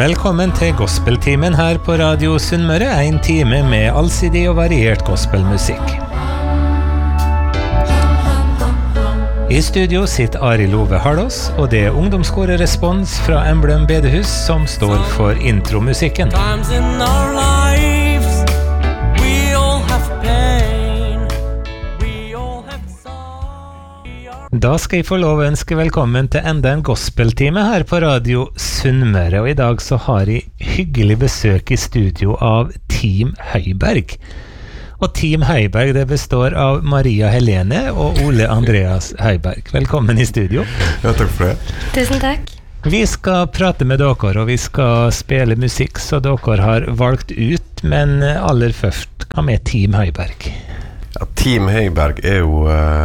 Velkommen til Gospeltimen her på Radio Sunnmøre, en time med allsidig og variert gospelmusikk. I studio sitter Arild Ove Hardås, og det er ungdomskårerespons fra Emblem Bedehus som står for intromusikken. Da skal jeg få lov å ønske velkommen til enda en gospeltime her på Radio Sunnmøre, og i dag så har jeg hyggelig besøk i studio av Team Høiberg. Og Team Høiberg det består av Maria Helene og Ole Andreas Høiberg. Velkommen i studio. Ja, takk for det. Tusen takk. Vi skal prate med dere, og vi skal spille musikk, så dere har valgt ut, men aller først, hva med Team Høiberg? Ja, Team Høiberg er jo...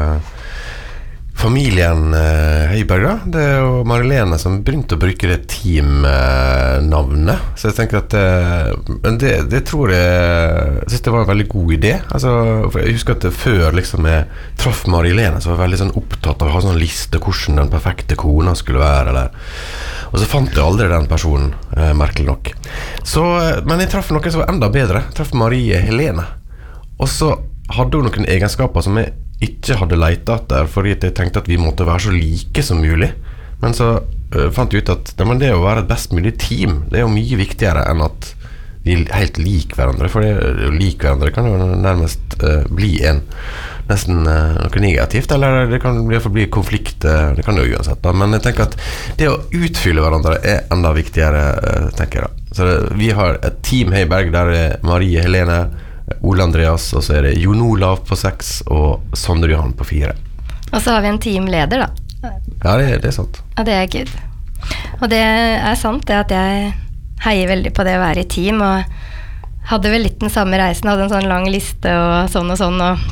familien Høiberg da, det er jo Marilene som begynte å bruke det teamnavnet, så jeg tenker at det tror jeg synes det var en veldig god idé. Altså, for jeg husker at før liksom jeg traff Marilene, så var jeg veldig sånn opptatt av å ha sånn liste hvordan den perfekte kona skulle være, og så fant jeg aldri den personen, merkelig nok. Men jeg traff noen som var enda bedre, jeg traff Marie Helene, og så hadde hun noen egenskaper som jeg ikke hadde leit etter, fordi jeg tenkte at vi måtte være så like som mulig. Men så fant jeg ut at det å være et best mulig team, det er jo mye viktigere enn at vi er helt lik hverandre, for det å like hverandre kan jo nærmest bli nesten noe negativt, eller det kan bli konflikt, det kan det jo uansett da. Men jeg tenker at det å utfylle hverandre er enda viktigere, tenker jeg da. Så vi har et Team Høiberg, der er Marie Helene, Ole Andreas, og så er det Jon Olav på 6 og Sondre Johan på 4. Og så har vi en teamleder da. Ja, det er sant. Og det er Gud. Og det er sant, det at jeg heier veldig på det å være i team, og hadde vel litt den samme reisen, hadde en sånn lang liste og sånn, og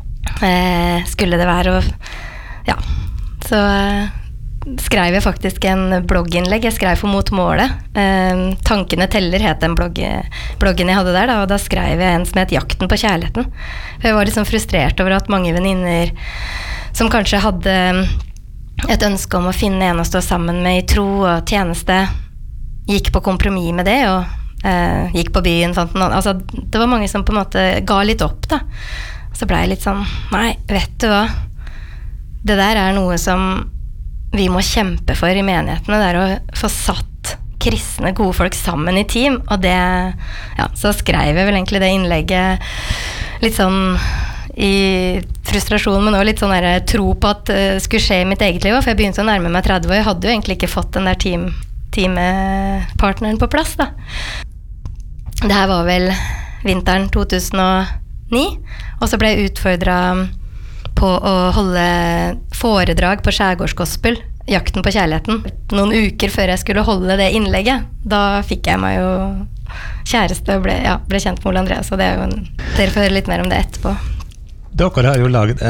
skulle det være, og ja, så skrev jeg faktisk en blogginnlegg. Jeg skrev for Mot Målet. Tankene teller het den bloggen jeg hadde der, da, og da skrev jeg en som het Jakten på kjærligheten. For jeg var liksom frustrert over at mange venninner som kanskje hadde et ønske om å finne en å stå sammen med i tro og tjeneste, gikk på kompromiss med det, og gikk på byen, fant noen. Altså, det var mange som på en måte ga litt opp da. Så ble jeg litt sånn, nei, vet du hva? Det der er noe som vi må kjempe for i menighetene, det er å få satt kristne, gode folk sammen i team, og det, ja, så skrev jeg vel egentlig det innlegget litt sånn i frustrasjon, men også litt sånn der tro på at det skulle skje i mitt eget liv, for jeg begynte å nærme meg 30, og jeg hadde jo egentlig ikke fått den der teampartneren på plass da. Det her var vel vinteren 2009, og så ble jeg utfordret på å holde foredrag på Skjærgårdsgospel, Jakten på kjærligheten. Noen uker før jeg skulle holde det innlegget, da fikk jeg meg jo kjæreste og ble kjent med Ole Andreas, og det er jo dere får høre litt mer om det etterpå. Dere har jo laget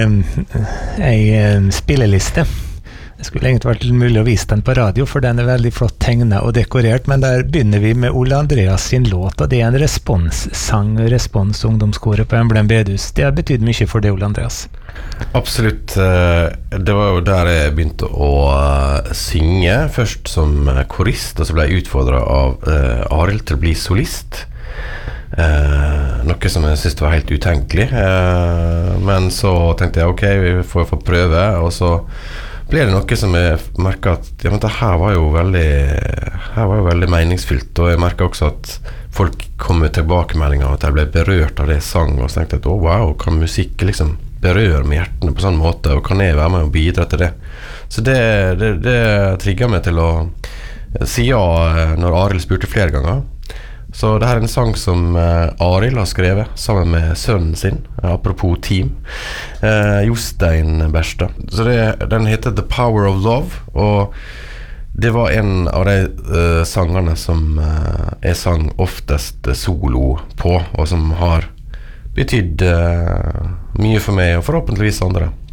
en spilleliste. Det skulle egentlig vært mulig å vise den på radio, for den er veldig flott tegnet og dekorert, men der begynner vi med Ole Andreas sin låt, og det er en responssang, responsungdomskåret på Emblem Bedehus. Det har betydd mye for det, Ole Andreas. Absolutt. Det var jo der jeg begynte å synge, først som korist, og så ble jeg utfordret av Arild til å bli solist. Noe som jeg synes var helt utenkelig, men så tenkte jeg, ok, vi får få prøve, og så ble det noe som jeg merket at ja, men det her var jo veldig meningsfylt, og jeg merket også at folk kom med tilbakemeldinger, at jeg ble berørt av det jeg sang, og så tenkte jeg at wow, kan musikk liksom berøre med hjertene på sånn måte, og kan jeg være med og bidra til det? Så det trigget meg til å si ja når Arild spurte flere ganger. Så det her er en sang som Arild har skrevet sammen med sønnen sin, apropos team, Jostein Berstad. Så den heter The Power of Love, og det var en av de sangene som jeg sang oftest solo på, og som har betydd mye for meg, og forhåpentligvis andre.